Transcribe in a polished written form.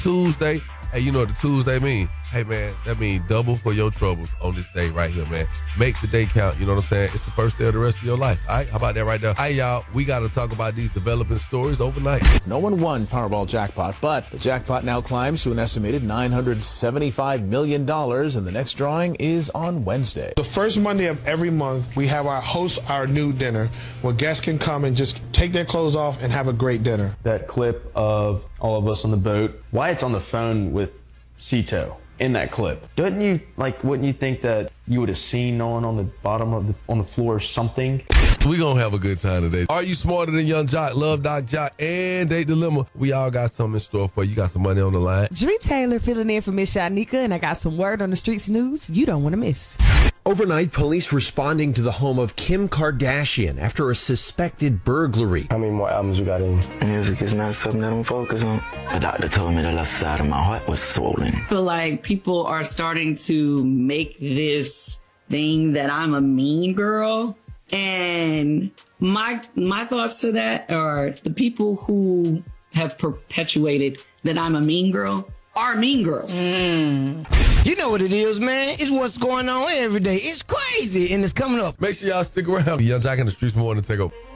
Tuesday. Hey, you know what the Tuesday mean? Hey, man, that means double for your troubles on this day right here, man. Make the day count, you know what I'm saying? It's the first day of the rest of your life, all right? How about that right there? Hey, y'all, we got to talk about these developing stories overnight. No one won Powerball jackpot, but the jackpot now climbs to an estimated $975 million, and the next drawing is on Wednesday. The first Monday of every month, we have our new dinner where guests can come and just take their clothes off and have a great dinner. That clip of all of us on the boat, Wyatt's on the phone with Cito in that clip. Wouldn't you think that you would have seen Nolan on the bottom of on the floor or something? We gonna have a good time today. Are you smarter than Young Jock, Love Doc Jock, and Date Dilemma? We all got something in store for you. You got some money on the line. Dree Taylor filling in for Miss Shanika, and I got some word on the streets news you don't want to miss. Overnight, police responding to the home of Kim Kardashian after a suspected burglary. How many more albums you got in? Music is not something that I'm focused on. The doctor told me the left side of my heart was swollen. I feel like people are starting to make this thing that I'm a mean girl. And my thoughts to that are the people who have perpetuated that I'm a mean girl are mean girls. You know what it is, man. It's what's going on every day. It's crazy, and it's coming up. Make sure y'all stick around. Young Jock in the Streets Morning take over.